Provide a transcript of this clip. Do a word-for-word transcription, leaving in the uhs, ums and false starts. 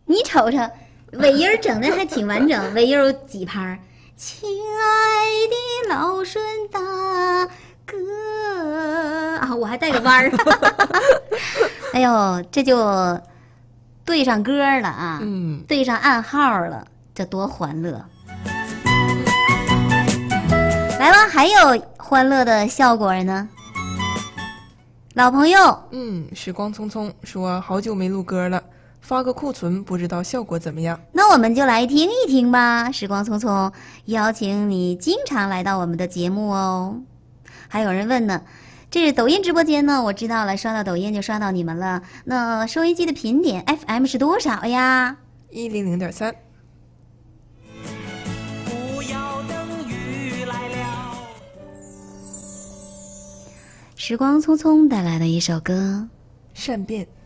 你瞅瞅，尾音整的还挺完整，尾音有几拍。亲爱的老顺大哥啊，我还带个弯儿。哎呦，这就对上歌了啊， 嗯， 对上暗号了，这多欢乐！来吧，还有欢乐的效果呢。老朋友， 嗯，时光匆匆说好久没录歌了，发个库存，不知道效果怎么样。 那我们就来听一听吧。时光匆匆邀请你经常来到我们的节目哦。还有人问呢，这是抖音直播间呢，我知道了，刷到抖音就刷到你们了。那收音机的频点 F M 是多少呀？ 一零零点三。 不要等雨来了。 时光匆匆带来的一首歌， 善变。